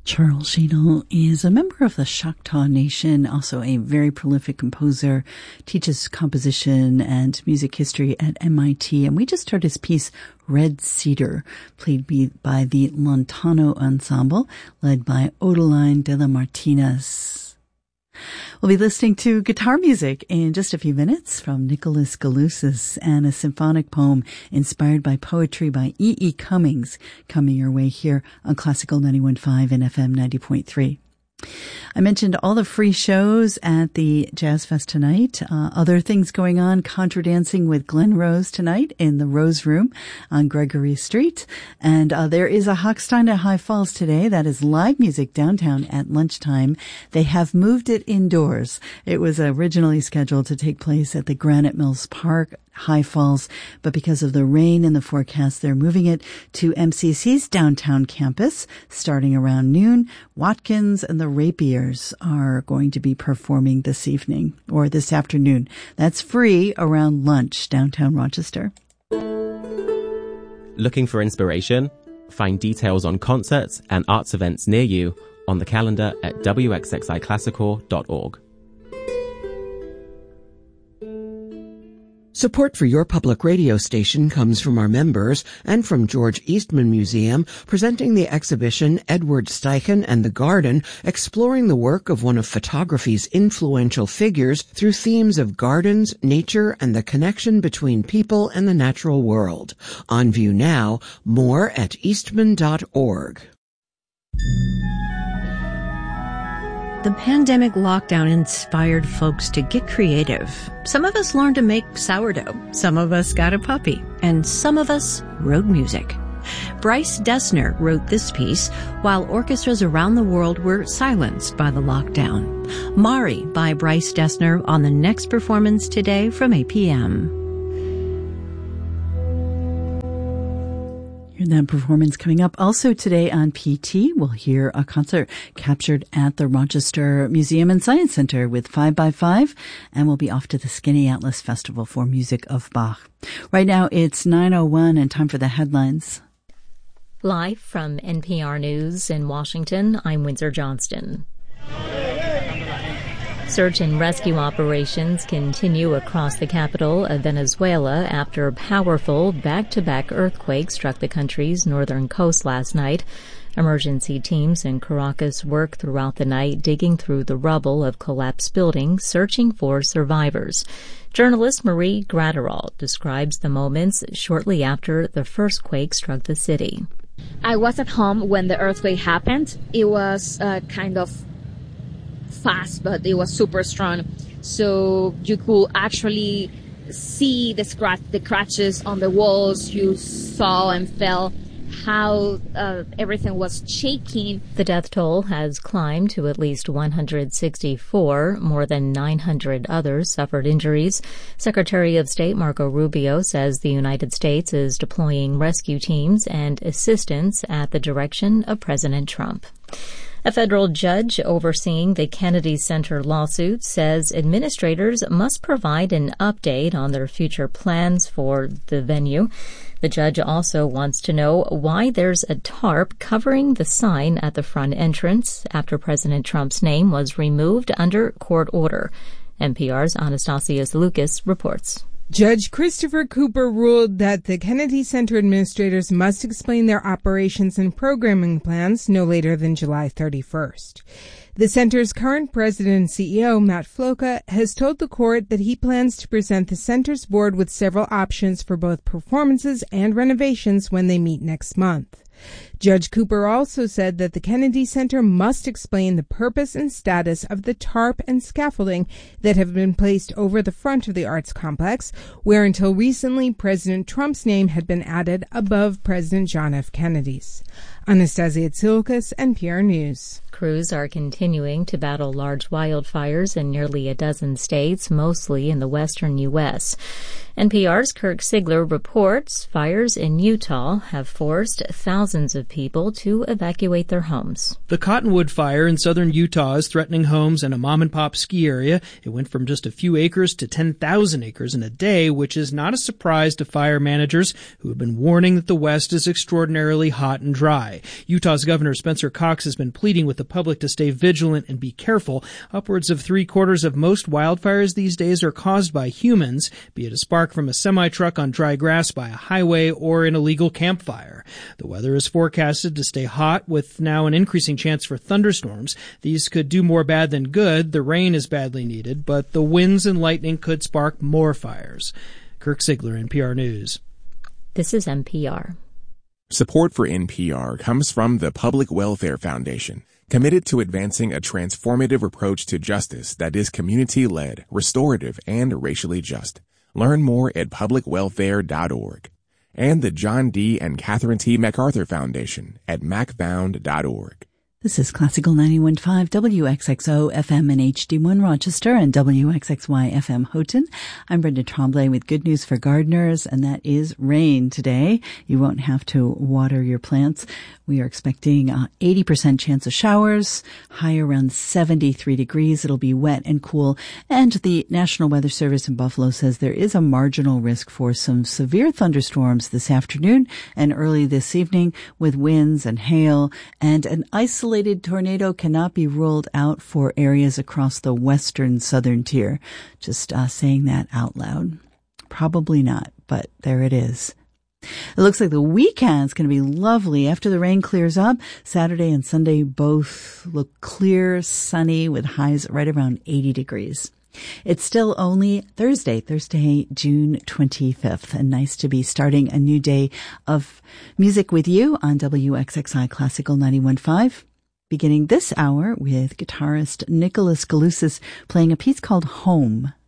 Charles Shadle is a member of the Choctaw Nation, also a very prolific composer, teaches composition and music history at MIT. And we just heard his piece, Red Cedar, played by the Lontano Ensemble, led by Odeline de la Martinez. We'll be listening to guitar music in just a few minutes from Nicholas Galusis and a symphonic poem inspired by poetry by E.E. Cummings coming your way here on Classical 91.5 and FM 90.3. I mentioned all the free shows at the Jazz Fest tonight. Other things going on, Contra Dancing with Glenn Rose tonight in the Rose Room on Gregory Street. And there is a Hochstein at High Falls today. That is live music downtown at lunchtime. They have moved it indoors. It was originally scheduled to take place at the Granite Mills Park, High Falls, but because of the rain in the forecast, they're moving it to MCC's downtown campus starting around noon. Watkins and the Rapiers are going to be performing this evening or this afternoon. That's free around lunch, downtown Rochester. Looking for inspiration? Find details on concerts and arts events near you on the calendar at wxxiclassical.org. Support for your public radio station comes from our members and from George Eastman Museum, presenting the exhibition Edward Steichen and the Garden, exploring the work of one of photography's influential figures through themes of gardens, nature, and the connection between people and the natural world. On view now, more at eastman.org. The pandemic lockdown inspired folks to get creative. Some of us learned to make sourdough, some of us got a puppy, and some of us wrote music. Bryce Dessner wrote this piece while orchestras around the world were silenced by the lockdown. Mari by Bryce Dessner on the next performance today from 8 p.m. That performance coming up. Also today on PT, we'll hear a concert captured at the Rochester Museum and Science Center with 5x5, and we'll be off to the Skinny Atlas Festival for music of Bach. Right now it's 9:01 and time for the headlines. Live from NPR News in Washington, I'm Windsor Johnston. Search and rescue operations continue across the capital of Venezuela after powerful back-to-back earthquakes struck the country's northern coast last night. Emergency teams in Caracas worked throughout the night, digging through the rubble of collapsed buildings, searching for survivors. Journalist Marie Graterol describes the moments shortly after the first quake struck the city. I was at home when the earthquake happened. It was kind of fast, but it was super strong. So you could actually see the scratches on the walls. You saw and felt how everything was shaking. The death toll has climbed to at least 164. More than 900 others suffered injuries. Secretary of State Marco Rubio says the United States is deploying rescue teams and assistance at the direction of President Trump. A federal judge overseeing the Kennedy Center lawsuit says administrators must provide an update on their future plans for the venue. The judge also wants to know why there's a tarp covering the sign at the front entrance after President Trump's name was removed under court order. NPR's Anastasios Lucas reports. Judge Christopher Cooper ruled that the Kennedy Center administrators must explain their operations and programming plans no later than July 31st. The center's current president and CEO, Matt Floca, has told the court that he plans to present the center's board with several options for both performances and renovations when they meet next month. Judge Cooper also said that the Kennedy Center must explain the purpose and status of the tarp and scaffolding that have been placed over the front of the arts complex, where until recently President Trump's name had been added above President John F. Kennedy's. Anastasia Tsilkas, NPR News. Crews are continuing to battle large wildfires in nearly a dozen states, mostly in the western U.S. NPR's Kirk Sigler reports fires in Utah have forced thousands of people to evacuate their homes. The Cottonwood Fire in southern Utah is threatening homes and a mom-and-pop ski area. It went from just a few acres to 10,000 acres in a day, which is not a surprise to fire managers who have been warning that the West is extraordinarily hot and dry. Utah's Governor Spencer Cox has been pleading with the public to stay vigilant and be careful. Upwards of 3/4 of most wildfires these days are caused by humans, be it a spark from a semi-truck on dry grass by a highway or an illegal campfire. The weather is forecasted to stay hot with now an increasing chance for thunderstorms. These could do more bad than good. The rain is badly needed, but the winds and lightning could spark more fires. Kirk Ziegler, NPR News. This is NPR. Support for NPR comes from the Public Welfare Foundation, committed to advancing a transformative approach to justice that is community-led, restorative, and racially just. Learn more at publicwelfare.org. And the John D. and Catherine T. MacArthur Foundation at macfound.org. This is Classical 91.5 WXXO FM in HD1 Rochester and WXXY FM Houghton. I'm Brenda Tremblay with good news for gardeners, and that is rain today. You won't have to water your plants. We are expecting 80% chance of showers, high around 73 degrees. It'll be wet and cool. And the National Weather Service in Buffalo says there is a marginal risk for some severe thunderstorms this afternoon and early this evening with winds and hail, and an isolated tornado cannot be ruled out for areas across the western southern tier. Just saying that out loud. Probably not, but there it is. It looks like the weekend's going to be lovely after the rain clears up. Saturday and Sunday both look clear, sunny, with highs right around 80 degrees. It's still only Thursday, June 25th, and nice to be starting a new day of music with you on WXXI Classical 91.5. Beginning this hour with guitarist Nicholas Galusis playing a piece called Home.